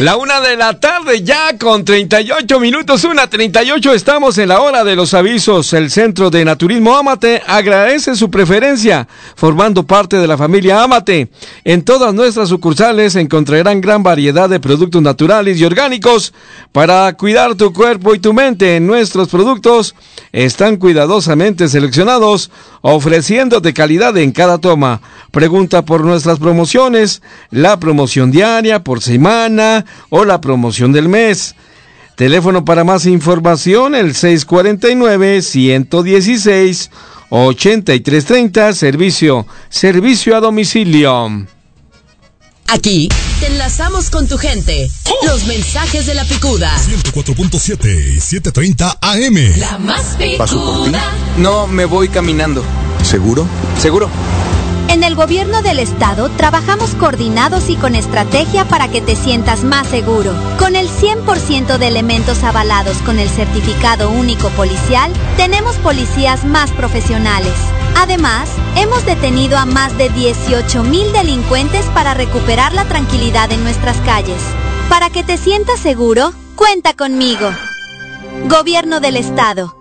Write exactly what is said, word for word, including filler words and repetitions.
La una de la tarde ya con treinta y ocho minutos, una treinta y ocho, estamos en la hora de los avisos. El Centro de Naturismo Amate agradece su preferencia, formando parte de la familia Amate. En todas nuestras sucursales encontrarán gran variedad de productos naturales y orgánicos para cuidar tu cuerpo y tu mente. Nuestros productos están cuidadosamente seleccionados, ofreciéndote calidad en cada toma. Pregunta por nuestras promociones, la promoción diaria, por semana o la promoción del mes. Teléfono para más información, el seis cuatro nueve, uno uno seis, ocho tres tres cero, servicio, servicio a domicilio. Aquí te enlazamos con tu gente. Los mensajes de la picuda. ciento cuatro punto siete y setecientos treinta A M. La más picuda. ¿Paso por ti? No, me voy caminando. ¿Seguro? ¿Seguro? En el gobierno del estado trabajamos coordinados y con estrategia para que te sientas más seguro. Con el cien por ciento de elementos avalados con el certificado único policial, tenemos policías más profesionales. Además, hemos detenido a más de dieciocho mil delincuentes para recuperar la tranquilidad en nuestras calles. Para que te sientas seguro, cuenta conmigo. Gobierno del Estado.